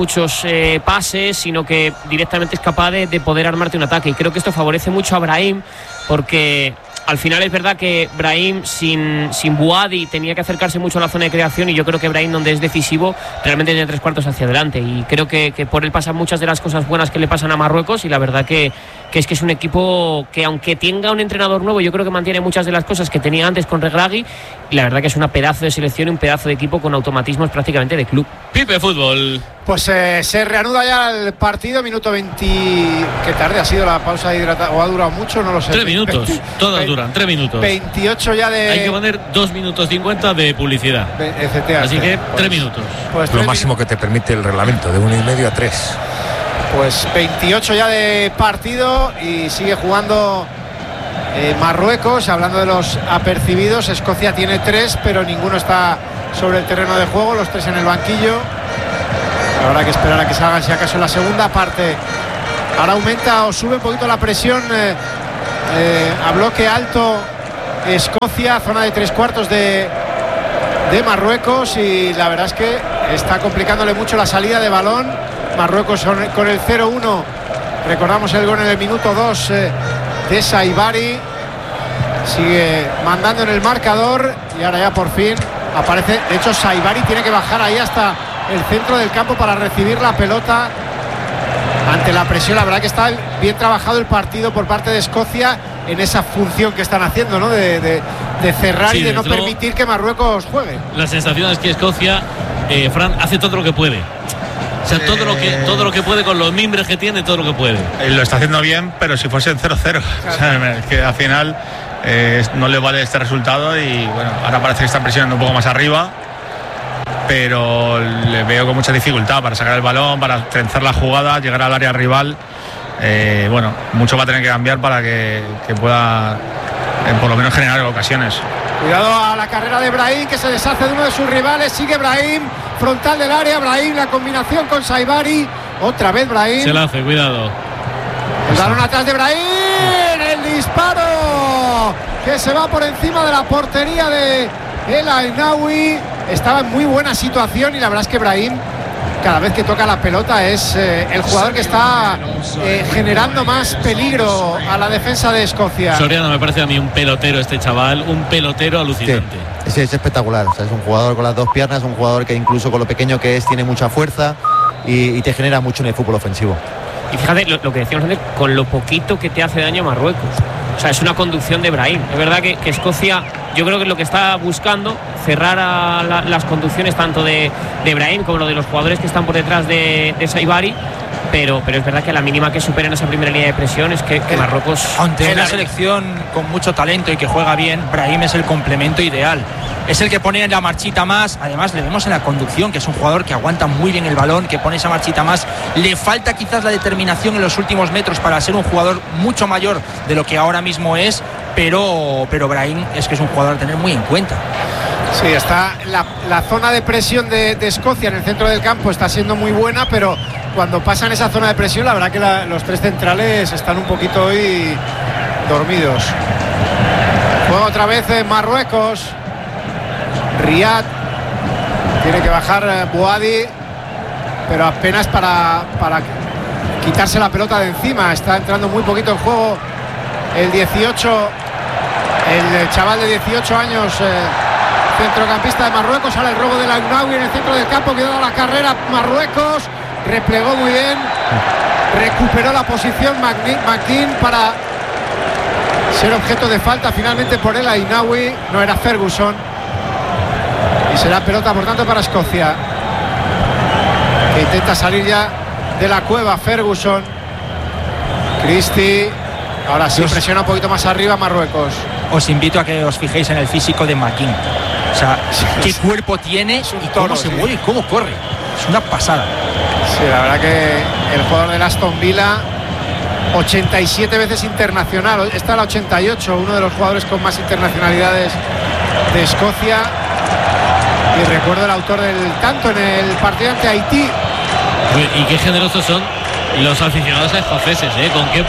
pases, sino que directamente es capaz de poder armarte un ataque. Y creo que esto favorece mucho a Brahim, porque al final es verdad que Brahim sin Bouhaddi tenía que acercarse mucho a la zona de creación, y yo creo que Brahim, donde es decisivo, realmente tiene 3/4 hacia adelante, y creo que por él pasan muchas de las cosas buenas que le pasan a Marruecos, y la verdad que es un equipo que, aunque tenga un entrenador nuevo, yo creo que mantiene muchas de las cosas que tenía antes con Regragui, y la verdad que es una pedazo de selección y un pedazo de equipo con automatismos prácticamente de club. Pipe Fútbol. Pues se reanuda ya el partido, minuto 20. ¿Qué tarde ha sido la pausa de hidratación? ¿O ha durado mucho? No lo sé. 3 minutos, todas duran 3 minutos. 28 ya de... Hay que poner 2 minutos 50 de publicidad. Así que 3 minutos. Pues lo máximo que te permite el reglamento, de 1,5 a 3. Pues 28 ya de partido y sigue jugando Marruecos. Hablando de los apercibidos, Escocia tiene 3, pero ninguno está sobre el terreno de juego, los 3 en el banquillo. Habrá que esperar a que salgan, si acaso, en la segunda parte. Ahora aumenta o sube un poquito la presión a bloque alto Escocia, zona de 3/4 de Marruecos, y la verdad es que está complicándole mucho la salida de balón. Marruecos con el 0-1. Recordamos el gol en el minuto 2 de Saibari. Sigue mandando en el marcador y ahora ya por fin aparece. De hecho, Saibari tiene que bajar ahí hasta el centro del campo para recibir la pelota ante la presión. La verdad que está bien trabajado el partido por parte de Escocia en esa función que están haciendo, ¿no? De cerrar y de no permitir que Marruecos juegue. La sensación es que Escocia, Fran, hace todo lo que puede. O sea, todo lo que puede, con los mimbres que tiene, todo lo que puede. Lo está haciendo bien, pero si fuese 0-0. Claro. O sea, es que al final no le vale este resultado, y bueno, ahora parece que están presionando un poco más arriba, pero le veo con mucha dificultad para sacar el balón, para trenzar la jugada, llegar al área rival. Bueno, mucho va a tener que cambiar para que pueda por lo menos generar ocasiones. Cuidado a la carrera de Brahim, que se deshace de uno de sus rivales. Sigue Brahim, frontal del área. Brahim, la combinación con Saibari. Otra vez Brahim. Se la hace, cuidado. El balón atrás de Brahim. El disparo que se va por encima de la portería de El Ainaoui. Estaba en muy buena situación, y la verdad es que Brahim, cada vez que toca la pelota, es el jugador que está generando más peligro a la defensa de Escocia. Soriano, me parece a mí un pelotero este chaval, un pelotero alucinante. Sí, es espectacular. O sea, es un jugador con las dos piernas, un jugador que incluso con lo pequeño que es tiene mucha fuerza y te genera mucho en el fútbol ofensivo. Y fíjate lo que decíamos antes, con lo poquito que te hace daño Marruecos. O sea, es una conducción de Brahim. Es verdad que Escocia, yo creo que es lo que está buscando, cerrar a las conducciones tanto de Brahim como lo de los jugadores que están por detrás de Saibari. Pero es verdad que a la mínima que superen esa primera línea de presión es que Marruecos... Ante una selección con mucho talento y que juega bien, Brahim es el complemento ideal. Es el que pone la marchita más. Además, le vemos en la conducción, que es un jugador que aguanta muy bien el balón, que pone esa marchita más. Le falta quizás la determinación en los últimos metros para ser un jugador mucho mayor de lo que ahora mismo es, pero Brahim es que es un jugador a tener muy en cuenta. Sí, está la zona de presión de Escocia en el centro del campo está siendo muy buena, pero cuando pasan esa zona de presión, la verdad que los tres centrales están un poquito hoy dormidos. Juega otra vez en Marruecos. Riyad. Tiene que bajar Bouhaddi, pero apenas para quitarse la pelota de encima. Está entrando muy poquito en juego el 18, el chaval de 18 años, centrocampista de Marruecos. Ahora el robo de Ainaoui en el centro del campo, quedó la carrera Marruecos, replegó muy bien, recuperó la posición McKean para ser objeto de falta finalmente por el Ainaoui, no era Ferguson, y será pelota por tanto para Escocia, que intenta salir ya de la cueva. Ferguson, Christie, ahora sí presiona un poquito más arriba Marruecos. Os invito a que os fijéis en el físico de McKean. O sea, qué cuerpo tiene y cómo se mueve y cómo corre. Es una pasada. Sí, la verdad que el jugador del Aston Villa, 87 veces internacional. Está la 88, uno de los jugadores con más internacionalidades de Escocia. Y recuerdo el autor del tanto en el partido ante Haití. Y qué generosos son los aficionados escoceses, ¿eh? Con qué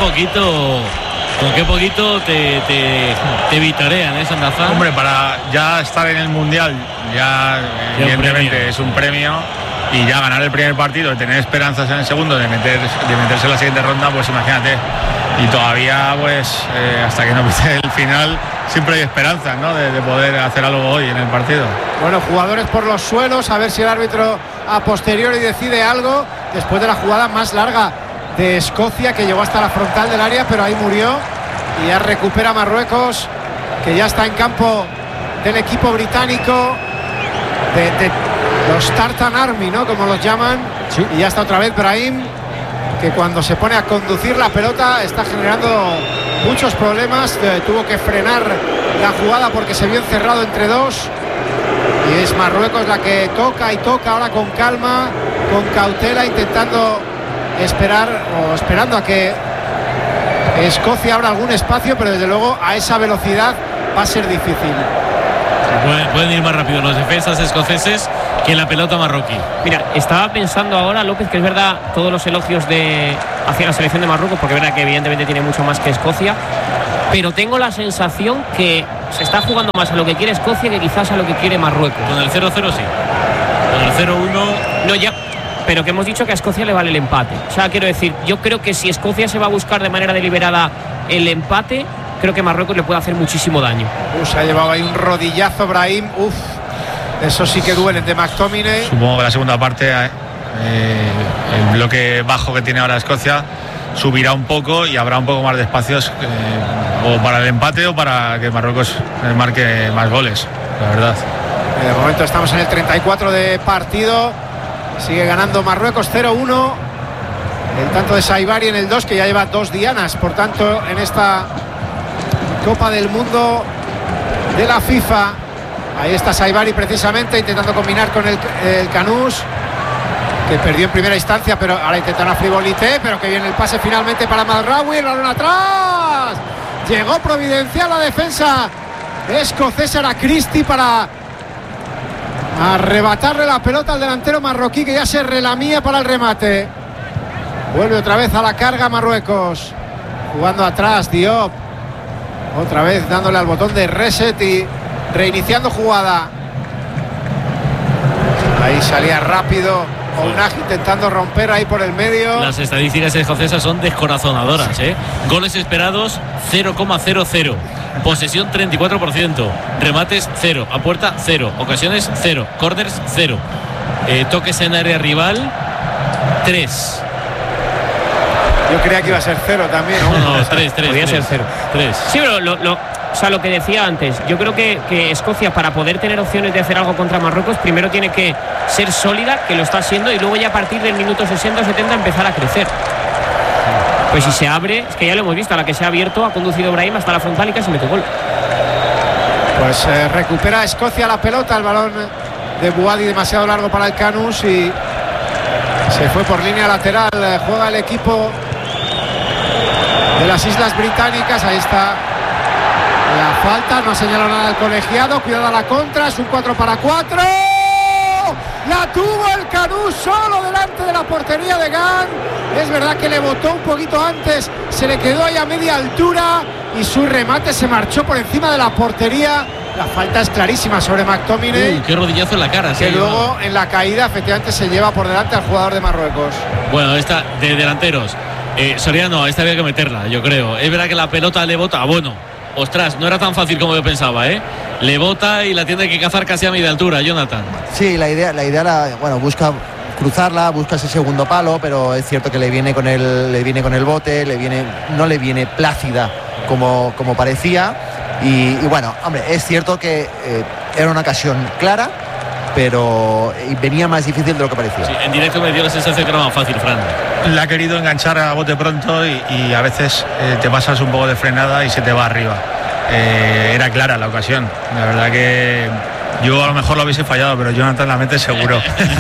poquito te vitorean, ¿eh, Sandazán? Hombre, para ya estar en el Mundial, ya evidentemente es un premio, y ya ganar el primer partido y tener esperanzas en el segundo de meterse en la siguiente ronda, pues imagínate. Y todavía, pues, hasta que no pise el final, siempre hay esperanzas, ¿no? De poder hacer algo hoy en el partido. Bueno, jugadores por los suelos, a ver si el árbitro a posteriori decide algo después de la jugada más larga de Escocia, que llegó hasta la frontal del área, pero ahí murió. Y ya recupera Marruecos, que ya está en campo del equipo británico, de los Tartan Army, ¿no? Como los llaman. Sí. Y ya está otra vez Brahim, que cuando se pone a conducir la pelota está generando muchos problemas. Tuvo que frenar la jugada porque se vio encerrado entre dos. Y es Marruecos la que toca y toca ahora con calma, con cautela, intentando esperando a que Escocia abra algún espacio, pero desde luego a esa velocidad va a ser difícil. Pueden ir más rápido los defensas escoceses que la pelota marroquí. Mira, estaba pensando ahora, López, que es verdad todos los elogios hacia la selección de Marruecos, porque es verdad que evidentemente tiene mucho más que Escocia, pero tengo la sensación que se está jugando más a lo que quiere Escocia que quizás a lo que quiere Marruecos. Con el 0-0 sí. Con el 0-1 no, ya. Pero que hemos dicho que a Escocia le vale el empate. O sea, quiero decir, yo creo que si Escocia se va a buscar de manera deliberada el empate, creo que Marruecos le puede hacer muchísimo daño. Se ha llevado ahí un rodillazo Brahim. Eso sí que duele de McTominay. Supongo que la segunda parte, el bloque bajo que tiene ahora Escocia subirá un poco y habrá un poco más de espacios, o para el empate o para que Marruecos marque más goles, la verdad. De momento estamos en el 34 de partido. Sigue ganando Marruecos 0-1. El tanto de Saibari en el 2, que ya lleva 2 dianas, por tanto, en esta Copa del Mundo de la FIFA. Ahí está Saibari precisamente intentando combinar con el Canús, que perdió en primera instancia, pero ahora intentan a Frivolité, pero que viene el pase finalmente para Mazraoui, el balón atrás. Llegó providencial la defensa escocesa, era Christie para arrebatarle la pelota al delantero marroquí, que ya se relamía para el remate. Vuelve otra vez a la carga Marruecos, jugando atrás Diop, otra vez dándole al botón de reset y reiniciando jugada. Ahí salía rápido Ounag intentando romper ahí por el medio. Las estadísticas escocesas son descorazonadoras, ¿eh? Goles esperados 0,00, posesión 34%, remates 0, a puerta 0, ocasiones 0, corners 0, toques en área rival 3. Yo creía que iba a ser 0 también. No, 3. Podría ser 0. 3. Sí, pero lo que decía antes, yo creo que Escocia, para poder tener opciones de hacer algo contra Marruecos, primero tiene que ser sólida, que lo está siendo, y luego ya a partir del minuto 60 o 70 empezar a crecer. Pues si se abre, es que ya lo hemos visto, a la que se ha abierto, ha conducido Brahim hasta la frontal y casi mete gol. Pues recupera Escocia la pelota, el balón de Bouhaddi demasiado largo para el Canús y se fue por línea lateral. Juega el equipo de las Islas Británicas. Ahí está la falta, no ha señalado nada al colegiado. Cuidado a la contra, es un 4-4. la tuvo el Canú solo delante de la portería de Gant. Es verdad que le botó un poquito antes, se le quedó ahí a media altura y su remate se marchó por encima de la portería. La falta es clarísima sobre McTominay. Qué rodillazo en la cara. Que luego en la caída efectivamente se lleva por delante al jugador de Marruecos. Bueno, esta de delanteros. Soriano, esta había que meterla, yo creo. Es verdad que la pelota le bota. Bueno, ostras, no era tan fácil como yo pensaba, ¿eh? Le bota y la tiene que cazar casi a media altura, Jonathan. Sí, la idea busca cruzarla, busca ese segundo palo, pero es cierto que le viene con el bote, no le viene plácida como parecía. Y bueno, hombre, es cierto que era una ocasión clara, pero venía más difícil de lo que parecía. Sí, en directo me dio la sensación que era más fácil, Fran. Le ha querido enganchar a bote pronto y a veces te pasas un poco de frenada y se te va arriba. Era clara la ocasión. La verdad que yo a lo mejor lo hubiese fallado, pero Jonathan la mete seguro.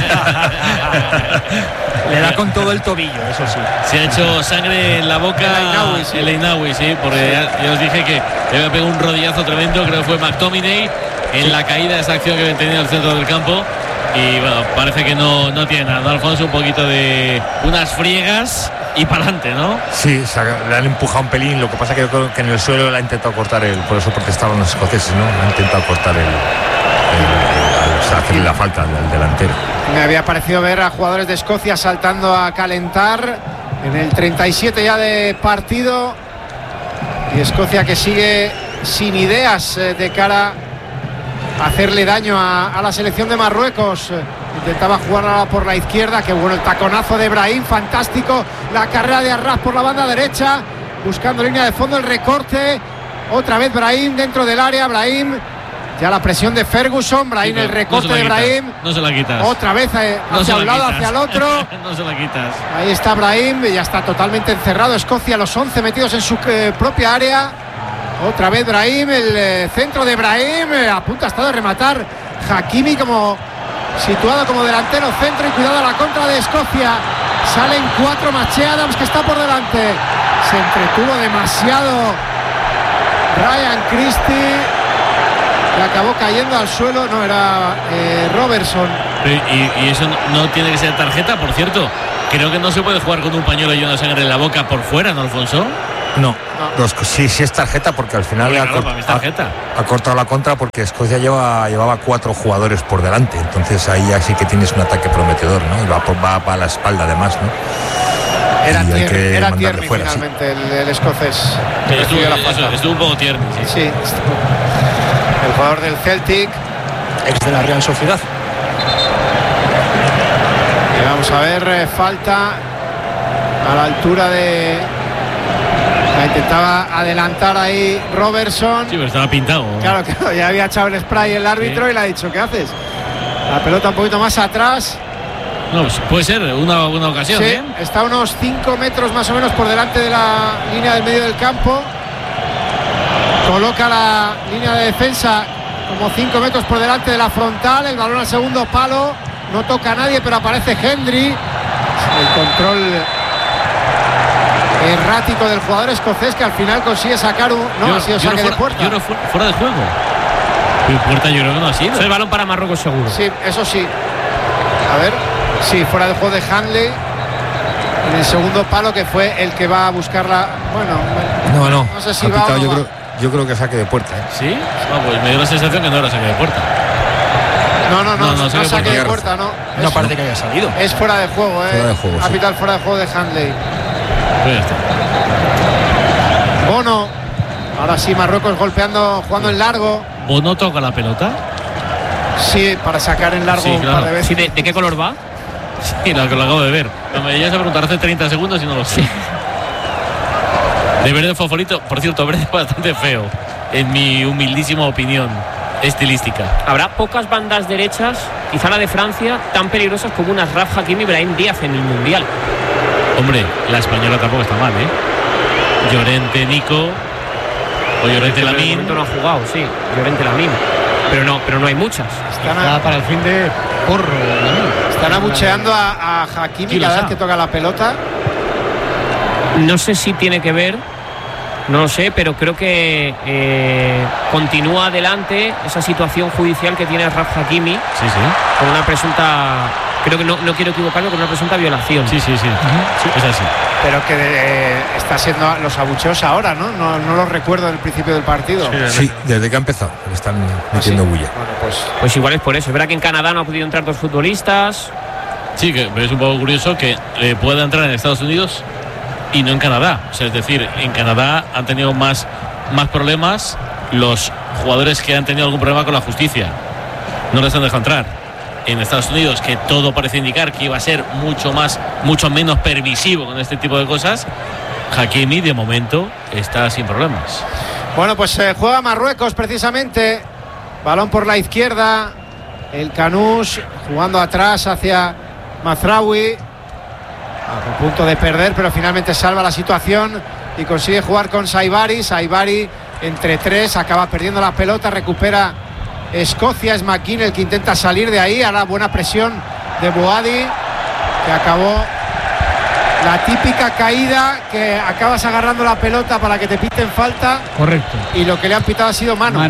Le da con todo el tobillo, eso sí. Se ha hecho sangre en la boca el Einaoui, sí, porque ya os dije que le había pegado un rodillazo tremendo, creo que fue McTominay en la caída de esa acción que tenía al centro del campo. Y bueno, parece que no tiene nada, ¿no, Alfonso? Un poquito de unas friegas y para adelante, ¿no? Sí, le han empujado un pelín. Lo que pasa que yo creo que en el suelo le ha intentado cortar por eso protestaron los escoceses, ¿no? Ha intentado cortar hacerle la falta al delantero. Me había parecido ver a jugadores de Escocia saltando a calentar en el 37 ya de partido. Y Escocia que sigue sin ideas de cara a hacerle daño a la selección de Marruecos. Intentaba jugar ahora por la izquierda. Qué bueno el taconazo de Brahim, fantástico. La carrera de Arras por la banda derecha, buscando línea de fondo, el recorte. Otra vez Brahim dentro del área. Brahim, ya la presión de Ferguson. Brahim, el recorte de Brahim. No se la quitas. Otra vez hacia un lado, hacia el otro. No se la quitas. Ahí está Brahim, ya está totalmente encerrado. Escocia, los 11 metidos en su propia área. Otra vez Brahim, el centro de Brahim. A punto ha estado de rematar Hakimi como situado como delantero centro, y cuidado a la contra de Escocia. Salen 4, Maché Adams que está por delante. Se entretuvo demasiado Ryan Christie, que acabó cayendo al suelo. No, era Robertson. Y eso no tiene que ser tarjeta, por cierto. Creo que no se puede jugar con un pañuelo lleno de sangre en la boca por fuera, ¿no, Alfonso? No. Sí es tarjeta, porque al final ha cortado la contra, porque Escocia llevaba 4 jugadores por delante. Entonces ahí ya sí que tienes un ataque prometedor, ¿no? Y va para la espalda además, ¿no? Era Tierney finalmente, sí. el escocés. Estuvo un poco Tierney, sí. El jugador del Celtic, ex de la Real Sociedad. Y vamos a ver, falta a la altura de... La intentaba adelantar ahí Robertson. Sí, pero estaba pintado. Claro, ya había echado el spray el árbitro, y le ha dicho, ¿qué haces? La pelota un poquito más atrás. No, puede ser una ocasión. Sí, está a unos 5 metros más o menos por delante de la línea del medio del campo. Coloca la línea de defensa como 5 metros por delante de la frontal. El balón al segundo palo. No toca a nadie, pero aparece Hendry. El control errático del jugador escocés, que al final consigue sacar un... No, ha sido saque de puerta. Fuera de juego. Puerta yo creo que no ha sido. Es el balón para Marruecos seguro. Sí, eso sí. A ver. Sí, fuera de juego de Handley. En el segundo palo, que fue el que va a buscarla. Bueno. No sé si va o no. Yo creo que saque de puerta, ¿eh? ¿Sí? Pues me dio la sensación que no era saque de puerta. No, saque de puerta, no. No parece que haya salido. Es fuera de juego, Fuera de juego, capital, sí. Fuera de juego de Handley. Pues ya está. Bono. Ahora sí, Marruecos jugando en largo. ¿Bono toca la pelota? Sí, para sacar en largo, sí, claro. Un par de veces. Sí, ¿de qué color va? Sí, lo acabo de ver. Me llegas a preguntar hace 30 segundos y no lo sé. De verde fosforito, por cierto, verde bastante feo, en mi humildísima opinión estilística. Habrá pocas bandas derechas, quizá la de Francia, tan peligrosas como unas Raf Hakimi y Brahim Díaz en el Mundial. Hombre, la española tampoco está mal, ¿eh? Llorente Nico o Llorente Lamine. No ha jugado, sí, Llorente Lamine. Pero no hay muchas. Está para el fin de Porro. Están abucheando a Hakimi cada vez que toca la pelota. No sé si tiene que ver No lo sé, pero creo que continúa adelante esa situación judicial que tiene Raf Hakimi. Sí. Con una presunta, creo que no quiero equivocarme, con una presunta violación. Sí. Es así. Pero que está siendo los abucheos ahora, ¿no? No los recuerdo del principio del partido. Sí, desde que ha empezado. Le están metiendo bulla. Bueno, pues igual es por eso. Es verdad que en Canadá no ha podido entrar 2 futbolistas. Sí, que es un poco curioso que pueda entrar en Estados Unidos y no en Canadá. O sea, es decir, en Canadá han tenido más problemas los jugadores que han tenido algún problema con la justicia. No les han dejado entrar. En Estados Unidos, que todo parece indicar que iba a ser mucho menos permisivo con este tipo de cosas, Hakimi de momento está sin problemas. Bueno, pues juega Marruecos precisamente. Balón por la izquierda. El Canús jugando atrás hacia Mazraoui. A punto de perder, pero finalmente salva la situación y consigue jugar con Saibari. Saibari entre 3, acaba perdiendo la pelota, recupera Escocia. Es McKean el que intenta salir de ahí. Ahora buena presión de Boadi, que acabó la típica caída que acabas agarrando la pelota para que te piten falta. Correcto. Y lo que le han pitado ha sido mano.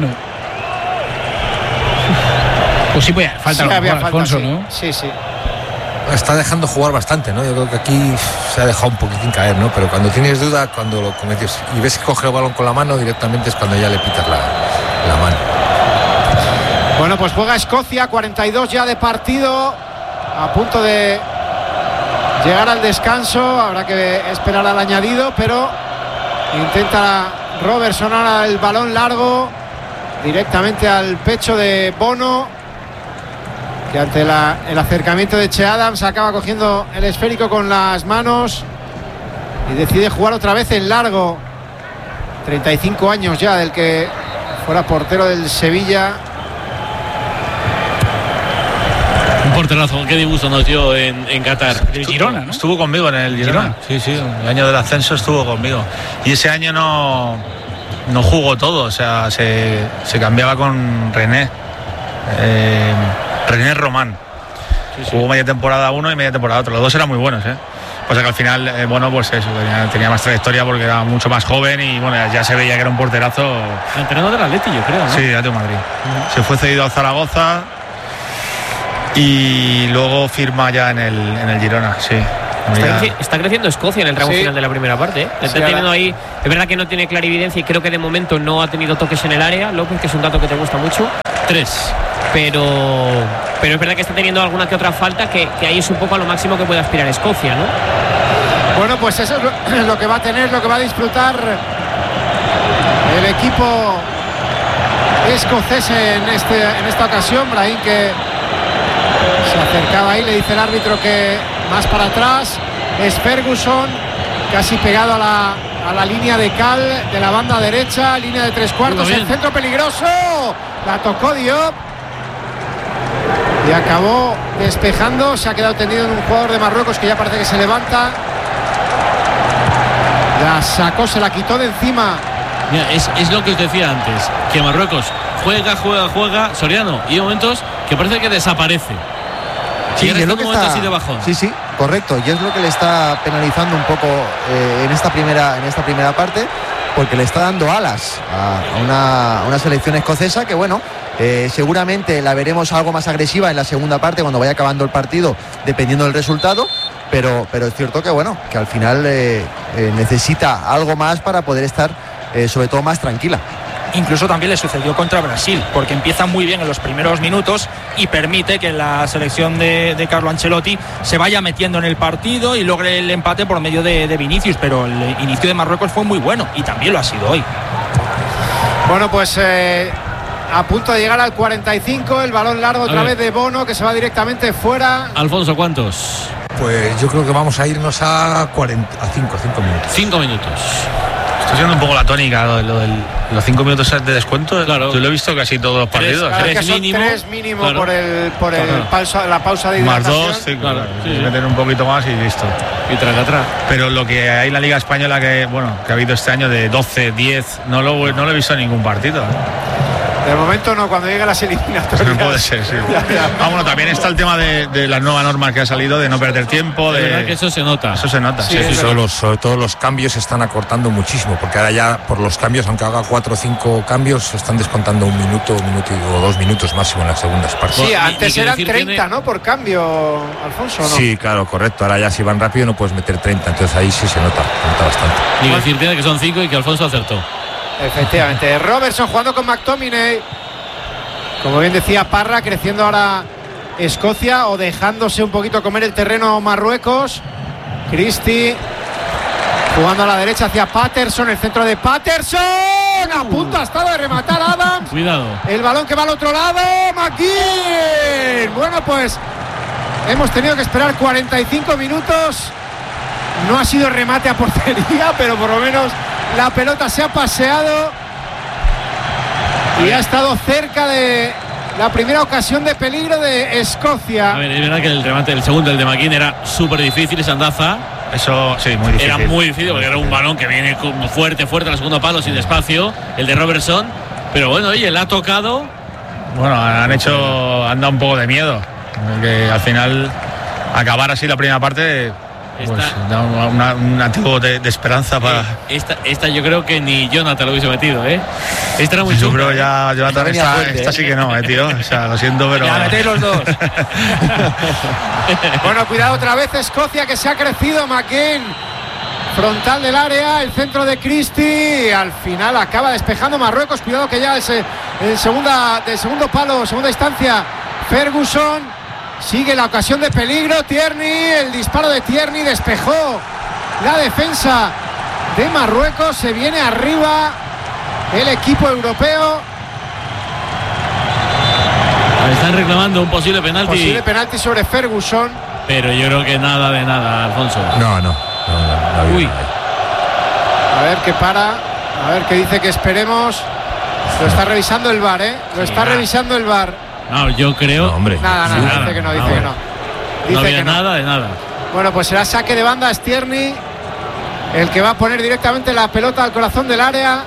Pues sí, pues falta, sí, había falta, Alfonso, sí. ¿no? Sí. Está dejando jugar bastante, ¿no? Yo creo que aquí se ha dejado un poquitín caer, ¿no? Pero cuando tienes duda, cuando lo cometes y ves que coge el balón con la mano, directamente es cuando ya le pitas la mano. Bueno, pues juega Escocia, 42 ya de partido, a punto de llegar al descanso. Habrá que esperar al añadido, pero intenta Robertson ahora el balón largo directamente al pecho de Bono, que ante el acercamiento de Che Adams acaba cogiendo el esférico con las manos y decide jugar otra vez en largo. 35 años ya del que fuera portero del Sevilla. Un porterazo, qué disgusto nos dio en Qatar. El Girona, ¿no? Estuvo conmigo en el Girona. Sí, el año del ascenso estuvo conmigo. Y ese año no jugó todo, o sea, se cambiaba con René Román. Jugó media temporada uno y media temporada otro. Los dos eran muy buenos, O sea que al final, pues eso, tenía más trayectoria porque era mucho más joven y bueno, ya se veía que era un porterazo. Entrenador del Atleti, yo creo, ¿no? Sí, Atlético de Madrid. Se fue cedido al Zaragoza y luego firma ya en el Girona, sí. Está creciendo Escocia en el tramo final de la primera parte. Está teniendo ahí, es verdad que no tiene clarividencia y creo que de momento no ha tenido toques en el área, López, que es un dato que te gusta mucho. 3. Pero es verdad que está teniendo alguna que otra falta que ahí es un poco a lo máximo que puede aspirar Escocia, ¿no? Bueno, pues eso es lo que va a tener, lo que va a disfrutar el equipo escocés en esta ocasión. Brahim, que se acercaba ahí, le dice el árbitro que más para atrás. Es Ferguson, casi pegado a la línea de cal de la banda derecha, línea de 3/4, el centro peligroso, la tocó Diop y acabó despejando. Se ha quedado tendido en un jugador de Marruecos que ya parece que se levanta. La sacó, se la quitó de encima. Mira, es lo que os decía antes, que Marruecos juega Soriano, y hay momentos que parece que desaparece. Sí, y es lo que está así de bajón. Sí, correcto, y es lo que le está penalizando un poco en esta primera parte, porque le está dando alas a una selección escocesa que, bueno, seguramente la veremos algo más agresiva en la segunda parte cuando vaya acabando el partido, dependiendo del resultado, pero es cierto que, bueno, que al final necesita algo más para poder estar sobre todo más tranquila. Incluso también le sucedió contra Brasil, porque empieza muy bien en los primeros minutos y permite que la selección de Carlo Ancelotti se vaya metiendo en el partido y logre el empate por medio de Vinicius, pero el inicio de Marruecos fue muy bueno y también lo ha sido hoy. Bueno, pues a punto de llegar al 45, el balón largo otra vez de Bono, que se va directamente fuera. Alfonso, ¿cuántos? Pues yo creo que vamos a irnos a 5 minutos. 5 minutos. Está siendo un poco la tónica lo de los 5 minutos de descuento. Claro. Yo lo he visto casi todos los partidos. Claro, que son tres mínimo, claro, por la pausa de hidratación. Más 2, sí, claro. Meter un poquito más y listo. Y traga atrás. Pero lo que hay en la Liga Española que ha habido este año de 12, 10, no lo he visto en ningún partido. De momento no, cuando llegue las eliminatorias. Puede ser, sí. Bueno, también está el tema de las nuevas normas que ha salido, de no perder tiempo. De verdad que eso se nota. Eso se nota. Sí, sobre todo los cambios se están acortando muchísimo, porque ahora ya por los cambios, aunque haga 4 o 5 cambios, se están descontando un minuto o 2 minutos máximo en las segundas partes. Sí, antes eran 30, ¿no? Por cambio, Alfonso, ¿no? Sí, claro, correcto. Ahora ya si van rápido no puedes meter 30, entonces ahí sí se nota bastante. Y decir tiene que son 5 y que Alfonso acertó. Efectivamente. Robertson jugando con McTominay. Como bien decía Parra, creciendo ahora Escocia o dejándose un poquito comer el terreno Marruecos. Christie jugando a la derecha hacia Patterson, el centro de Patterson. A punto ha estado de rematar Adams. Cuidado. El balón que va al otro lado. McGinn. Bueno, pues hemos tenido que esperar 45 minutos. No ha sido remate a portería, pero por lo menos la pelota se ha paseado y ha estado cerca de la primera ocasión de peligro de Escocia. A ver, es verdad que el remate, el segundo, el de McGinn, era súper difícil. Sandaza. Eso, sí, muy difícil. Era muy difícil porque era un balón que viene como fuerte al segundo palo, sin espacio. El de Robertson. Pero bueno, oye, le ha tocado. Bueno, han dado un poco de miedo. Que al final, acabar así la primera parte. Pues da un activo de esperanza para. Esta yo creo que ni Jonathan lo hubiese metido, ¿eh? Esta era muy chunga. Yo creo ya, Jonathan, esta sí que no, tío. O sea, lo siento, pero. Ya metéis los dos. Bueno, cuidado otra vez Escocia, que se ha crecido. McGinn, frontal del área, el centro de Christie. Al final acaba despejando Marruecos. Cuidado que ya del segundo palo, segunda instancia, Ferguson. Sigue la ocasión de peligro. Tierney, el disparo de Tierney despejó la defensa de Marruecos. Se viene arriba el equipo europeo. Están reclamando un posible penalti. Posible penalti sobre Ferguson. Pero yo creo que nada de nada, Alfonso. No. Uy. A ver qué para. A ver qué dice que esperemos. Lo está revisando el VAR, ¿eh? Lo está revisando el VAR. No, yo creo. No, hombre. Nada, dice que no. Dice que no. No había nada de nada. Bueno, pues será saque de banda. Tierney el que va a poner directamente la pelota al corazón del área.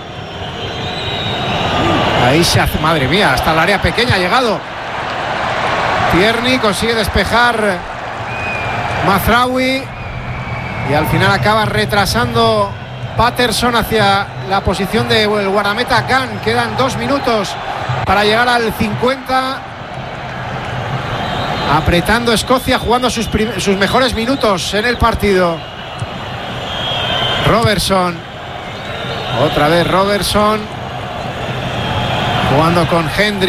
Ahí se hace, madre mía, hasta el área pequeña ha llegado. Tierney consigue despejar Mazraoui y al final acaba retrasando Patterson hacia la posición del guardameta Gunn. Quedan 2 minutos para llegar al 50. Apretando Escocia, jugando sus mejores minutos en el partido. Robertson. Otra vez Robertson. Jugando con Hendry.